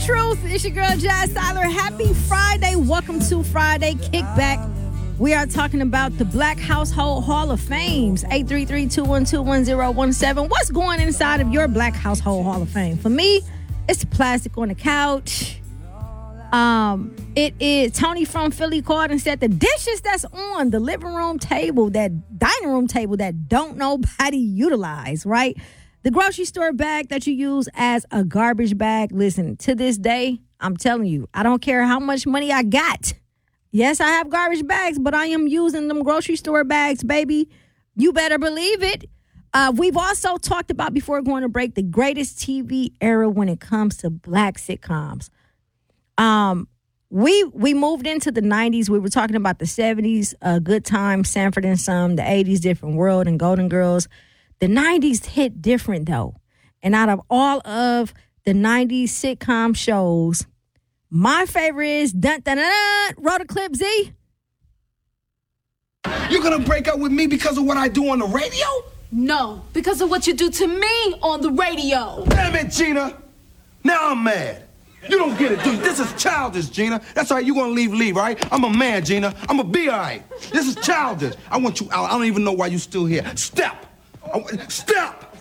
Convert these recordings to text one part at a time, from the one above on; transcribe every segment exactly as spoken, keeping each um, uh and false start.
truth. It's your girl, Jazz Tyler. Happy Friday. Welcome to Friday Kickback. We are talking about the Black Household Hall of Fames. eight three three, two one two, one zero one seven. What's going inside of your Black Household Hall of Fame? For me, it's the plastic on the couch. Um, it is Tony from Philly called and said the dishes that's on the living room table, that dining room table that don't nobody utilize, right? The grocery store bag that you use as a garbage bag. Listen, to this day, I'm telling you, I don't care how much money I got. Yes, I have garbage bags, but I am using them grocery store bags, baby. You better believe it. Uh, we've also talked about, before going to break, the greatest T V era when it comes to black sitcoms. Um, we we moved into the nineties. We were talking about the seventies, uh, Good Times, Sanford and Son, the eighties, Different World, and Golden Girls. The nineties hit different, though. And out of all of the nineties sitcom shows, my favorite is dun dun dun dun. Roll the clip, Z. You're gonna break up with me because of what I do on the radio? No, because of what you do to me on the radio. Damn it, Gina. Now I'm mad. You don't get it, dude. This is childish, Gina. That's all right. You gonna leave, leave, all right? I'm a man, Gina. I'm gonna be all right. This is childish. I want you out. I don't even know why you still here. Step. I, step.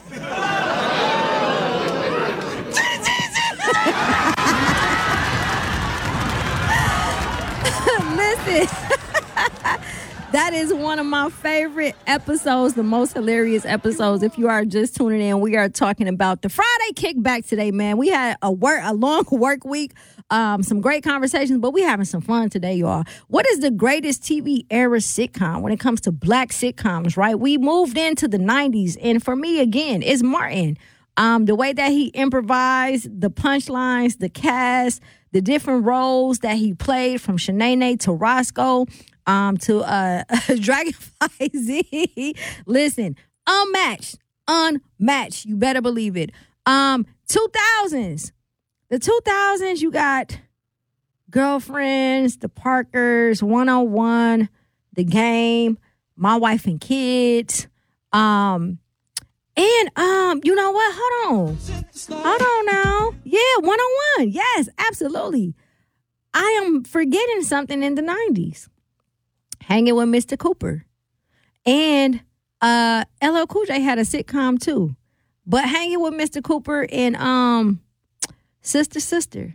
Listen. That is one of my favorite episodes, the most hilarious episodes. If you are just tuning in, we are talking about the Friday Kickback today, man. We had a work, a long work week, um, some great conversations, but we having some fun today, y'all. What is the greatest T V era sitcom when it comes to black sitcoms, right? We moved into the nineties, and for me, again, it's Martin. Um, the way that he improvised, the punchlines, the cast, the different roles that he played, from Shanae to Roscoe, um, to uh, Dragonfly Z. Listen, unmatched, unmatched. You better believe it. Um, two thousands. The two thousands, you got Girlfriends, The Parkers, one oh one, The Game, My Wife and Kids. Um, and, um, you know what? Hold on. Hold on now. Yeah, one oh one. Yes, absolutely. I am forgetting something in the nineties. Hanging with Mister Cooper. And uh, L L Cool J had a sitcom too. But Hanging with Mister Cooper and um, Sister Sister.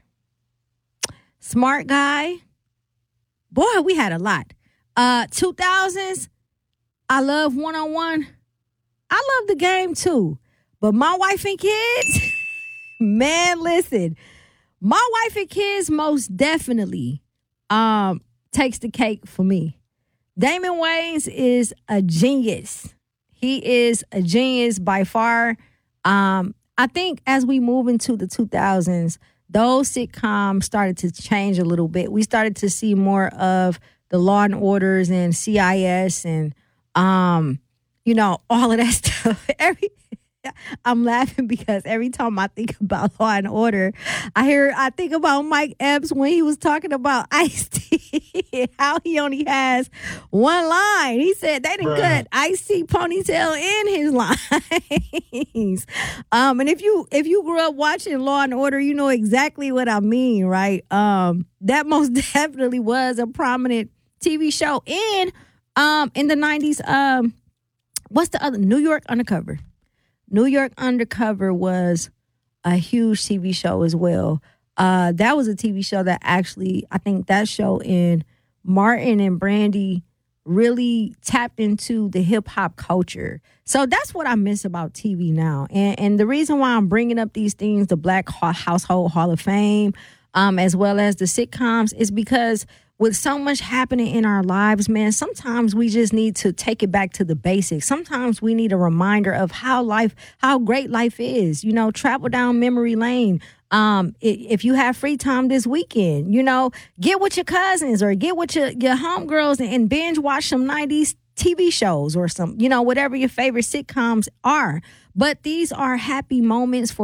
Smart Guy. Boy, we had a lot. Uh, two thousands, I love one oh one. I love The Game too. But My Wife and Kids, man, listen. My Wife and Kids most definitely um, takes the cake for me. Damon Wayans is a genius. He is a genius by far. Um, I think as we move into the two thousands, those sitcoms started to change a little bit. We started to see more of the Law and Orders and C I S and, um, you know, all of that stuff. Every I'm laughing because every time I think about Law and Order, I hear I think about Mike Epps when he was talking about Ice-T, how he only has one line. He said they didn't cut Ice-T ponytail in his lines. um, and if you if you grew up watching Law and Order, you know exactly what I mean, right? Um, that most definitely was a prominent T V show. And um, in the nineties, um, what's the other? New York Undercover. New York Undercover was a huge T V show as well. Uh, that was a T V show that actually, I think that show in Martin and Brandy really tapped into the hip hop culture. So that's what I miss about T V now. And, and the reason why I'm bringing up these things, the Black Household Hall of Fame, um, as well as the sitcoms, is because with so much happening in our lives, man, sometimes we just need to take it back to the basics. Sometimes we need a reminder of how life, how great life is. You know, travel down memory lane. Um, if you have free time this weekend, you know, get with your cousins or get with your, your homegirls and binge watch some nineties T V shows or some, you know, whatever your favorite sitcoms are. But these are happy moments for